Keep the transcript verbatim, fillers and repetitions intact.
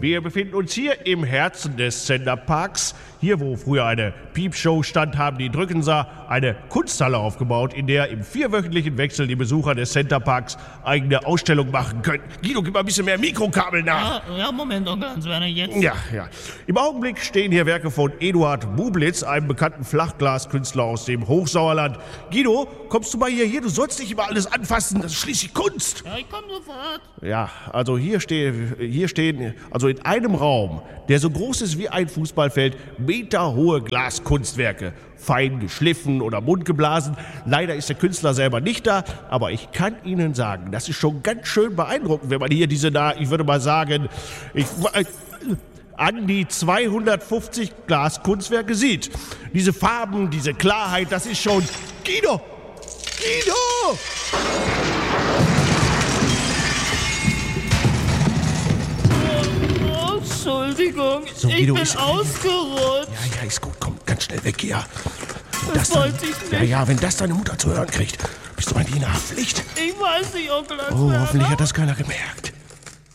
Wir befinden uns hier im Herzen des Center-Parks. Hier, wo früher eine Piepshow stand, haben die Drückenser eine Kunsthalle aufgebaut, in der im vierwöchentlichen Wechsel die Besucher des Center-Parks eigene Ausstellungen machen können. Guido, gib mal ein bisschen mehr Mikrokabel nach. Ja, ja Moment, Onkel Hans-Werner, jetzt. Ja, ja. Im Augenblick stehen hier Werke von Eduard Bublitz, einem bekannten Flachglaskünstler aus dem Hochsauerland. Guido, kommst du mal hier, hier? Du sollst nicht immer alles anfassen, das ist schließlich Kunst. Ja, ich komm sofort. Ja, also hier, steh, hier stehen, also in einem Raum, der so groß ist wie ein Fußballfeld, meterhohe Glaskunstwerke. Fein geschliffen oder mundgeblasen. Leider ist der Künstler selber nicht da, aber ich kann Ihnen sagen, das ist schon ganz schön beeindruckend, wenn man hier diese, da, ich würde mal sagen, ich, äh, an die zweihundertfünfzig Glaskunstwerke sieht. Diese Farben, diese Klarheit, das ist schon... Guido! Guido! Entschuldigung, So, ich Guido, bin ist- ausgerutscht. Ja, ja, ist gut, komm, ganz schnell weg hier. Wenn Das dann, wollte ich Ja, nicht. ja, wenn das deine Mutter zu hören kriegt, bist du an die Nachpflicht. Ich weiß nicht, Onkel Oh, Hans-Werner. hoffentlich hat das keiner gemerkt.